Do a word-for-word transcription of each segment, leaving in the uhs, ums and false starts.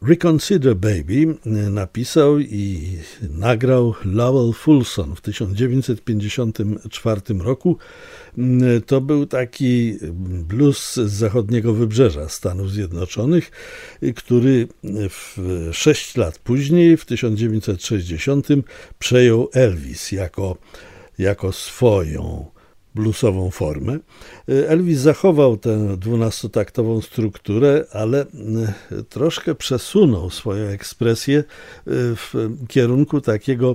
Reconsider Baby napisał i nagrał Lowell Fulson w tysiąc dziewięćset pięćdziesiątym czwartym roku. To był taki blues z zachodniego wybrzeża Stanów Zjednoczonych, który w sześć lat później, w tysiąc dziewięćset sześćdziesiątym, przejął Elvis jako, jako swoją bluesową formę. Elvis zachował tę dwunastotaktową strukturę, ale troszkę przesunął swoją ekspresję w kierunku takiego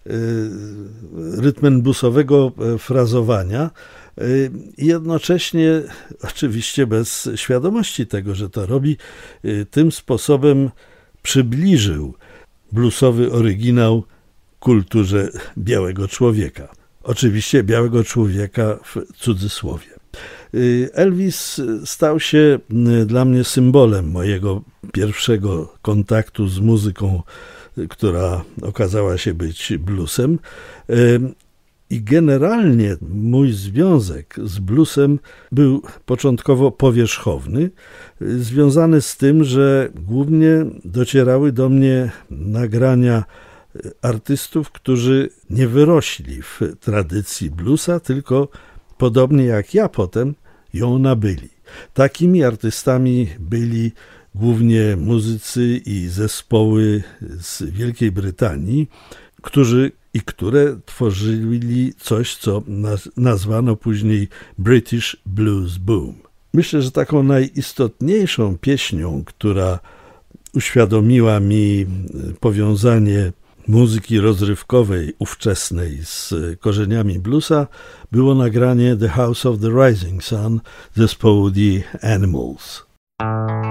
rytm-and-bluesowego frazowania, jednocześnie oczywiście bez świadomości tego, że to robi. Tym sposobem przybliżył bluesowy oryginał kulturze białego człowieka. Oczywiście białego człowieka w cudzysłowie. Elvis stał się dla mnie symbolem mojego pierwszego kontaktu z muzyką, która okazała się być bluesem. I generalnie mój związek z bluesem był początkowo powierzchowny, związany z tym, że głównie docierały do mnie nagrania artystów, którzy nie wyrośli w tradycji bluesa, tylko podobnie jak ja potem ją nabyli. Takimi artystami byli głównie muzycy i zespoły z Wielkiej Brytanii, którzy i które tworzyli coś, co nazwano później British Blues Boom. Myślę, że taką najistotniejszą pieśnią, która uświadomiła mi powiązanie muzyki rozrywkowej ówczesnej z korzeniami bluesa, było nagranie The House of the Rising Sun zespołu The Animals.